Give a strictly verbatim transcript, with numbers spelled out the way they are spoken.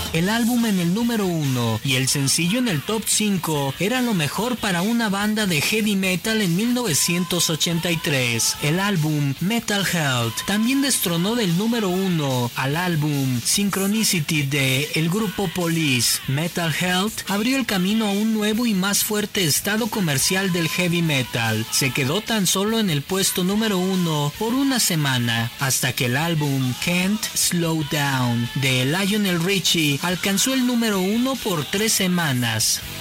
El álbum en el número uno y el sencillo en el top cinco era lo mejor para una banda de heavy metal en mil novecientos ochenta y tres. El álbum Metal Health también destronó del número uno al álbum Synchronicity de el grupo Police. Metal Health abrió el camino a un nuevo y más fuerte estado comercial del heavy metal. Se quedó tan solo en el puesto número uno por una semana, hasta que el álbum Can't Slow Down de Lionel Richie alcanzó el número uno por tres semanas.